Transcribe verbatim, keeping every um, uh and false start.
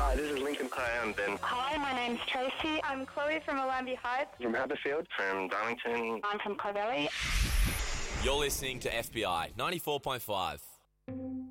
Hi, this is Lincoln. Hi, I'm Ben. Hi, my name's Tracy. I'm Chloe from Allambie Heights. From Haberfield. From Darlington. I'm from Clovelly. You're listening to F B I ninety-four point five.